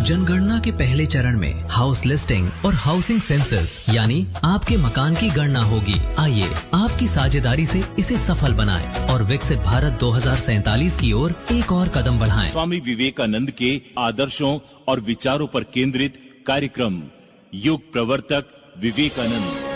जनगणना के पहले चरण में हाउस लिस्टिंग और हाउसिंग सेंसस यानी आपके मकान की गणना होगी। आइए आपकी साझेदारी से इसे सफल बनाएं और विकसित भारत 2047 की ओर एक और कदम बढ़ाएं। स्वामी विवेकानंद के आदर्शों और विचारों पर केंद्रित कार्यक्रम युग प्रवर्तक विवेकानंद।